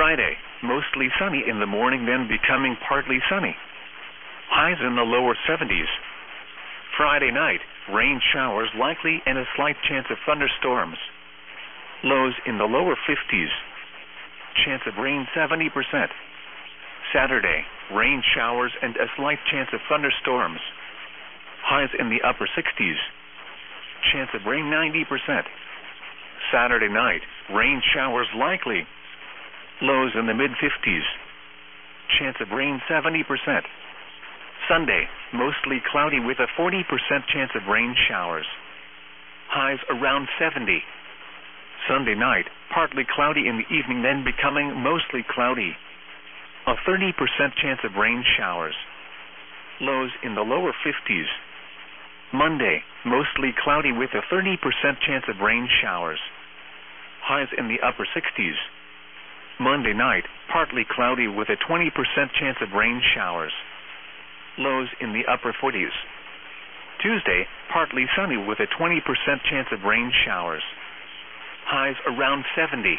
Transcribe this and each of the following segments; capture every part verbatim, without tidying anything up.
Friday, mostly sunny in the morning, then becoming partly sunny. Highs in the lower seventies. Friday night, rain showers likely and a slight chance of thunderstorms. Lows in the lower fifties. Chance of rain seventy percent. Saturday, rain showers and a slight chance of thunderstorms. Highs in the upper sixties. Chance of rain ninety percent. Saturday night, rain showers likely. Lows in the mid-fifties. Chance of rain seventy percent. Sunday, mostly cloudy with a forty percent chance of rain showers. Highs around seventy. Sunday night, partly cloudy in the evening, then becoming mostly cloudy. A thirty percent chance of rain showers. Lows in the lower fifties. Monday, mostly cloudy with a thirty percent chance of rain showers. Highs in the upper sixties. Monday night, partly cloudy with a twenty percent chance of rain showers. Lows in the upper forties. Tuesday, partly sunny with a twenty percent chance of rain showers. Highs around seventy.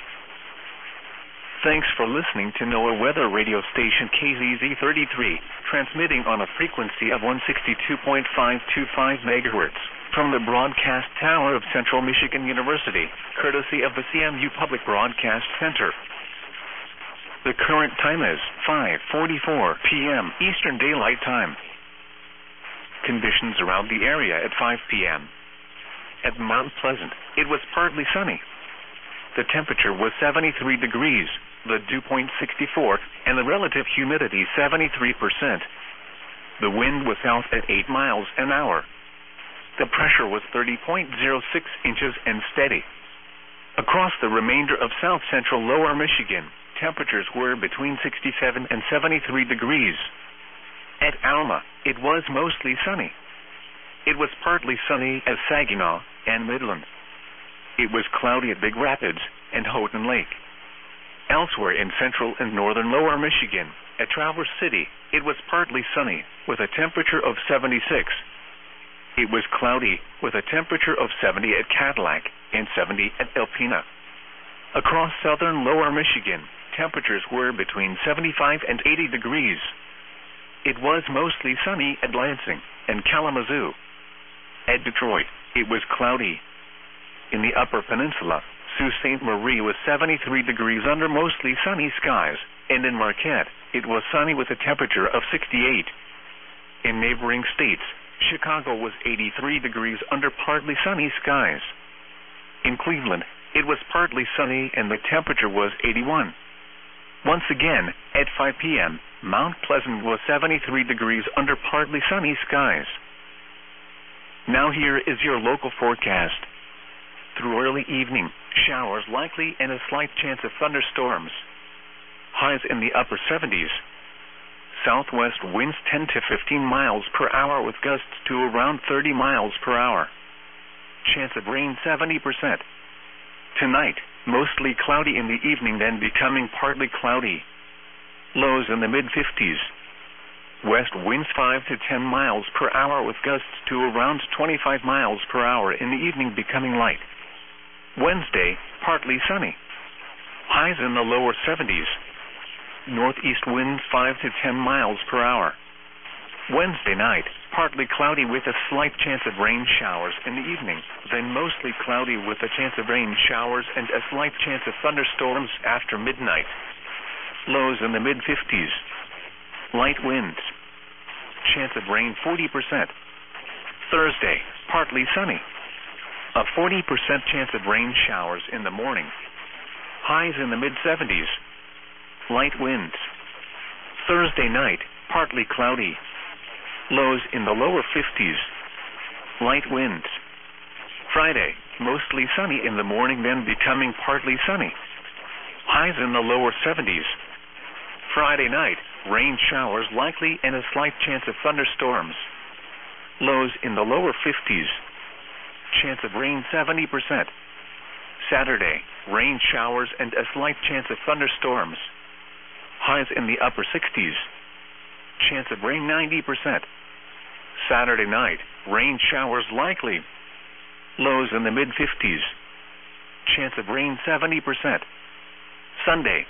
Thanks for listening to NOAA Weather Radio Station K Z Z thirty-three, transmitting on a frequency of one sixty-two point five two five megahertz from the broadcast tower of Central Michigan University, courtesy of the C M U Public Broadcast Center. The current time is five forty-four p m Eastern Daylight Time. Conditions around the area at five p m At Mount Pleasant, it was partly sunny. The temperature was seventy-three degrees, the dew point sixty-four, and the relative humidity seventy-three percent. The wind was south at eight miles an hour. The pressure was thirty point zero six inches and steady. Across the remainder of south central lower Michigan, temperatures were between sixty-seven and seventy-three degrees. At Alma, it was mostly sunny. It was partly sunny at Saginaw and Midland. It was cloudy at Big Rapids and Houghton Lake. Elsewhere in central and northern lower Michigan, at Traverse City, it was partly sunny with a temperature of seventy-six. It was cloudy with a temperature of seventy at Cadillac and seventy at Alpena. Across southern lower Michigan, temperatures were between seventy-five and eighty degrees. It was mostly sunny at Lansing and Kalamazoo. At Detroit, it was cloudy. In the Upper Peninsula, Sault Ste. Marie was seventy-three degrees under mostly sunny skies, and in Marquette, it was sunny with a temperature of sixty-eight. In neighboring states, Chicago was eighty-three degrees under partly sunny skies. In Cleveland, it was partly sunny and the temperature was eighty-one. Once again, at five p m, Mount Pleasant was seventy-three degrees under partly sunny skies. Now here is your local forecast. Through early evening, showers likely and a slight chance of thunderstorms. Highs in the upper seventies. Southwest winds ten to fifteen miles per hour with gusts to around thirty miles per hour. Chance of rain seventy percent. Tonight, mostly cloudy in the evening, then becoming partly cloudy. Lows in the mid-fifties. West winds five to ten miles per hour with gusts to around twenty-five miles per hour, in the evening becoming light. Wednesday, partly sunny. Highs in the lower seventies. Northeast winds five to ten miles per hour. Wednesday night, partly cloudy with a slight chance of rain showers in the evening, then mostly cloudy with a chance of rain showers and a slight chance of thunderstorms after midnight. Lows in the mid-fifties. Light winds. Chance of rain forty percent. Thursday, partly sunny. A forty percent chance of rain showers in the morning. Highs in the mid-seventies. Light winds. Thursday night, partly cloudy. Lows in the lower fifties. Light winds. Friday, mostly sunny in the morning, then becoming partly sunny. Highs in the lower seventies. Friday night, rain showers likely and a slight chance of thunderstorms. Lows in the lower fifties. Chance of rain seventy percent. Saturday, rain showers and a slight chance of thunderstorms. Highs in the upper sixties. Chance of rain ninety percent. Saturday night, rain showers likely. Lows in the mid-fifties. Chance of rain seventy percent. Sunday,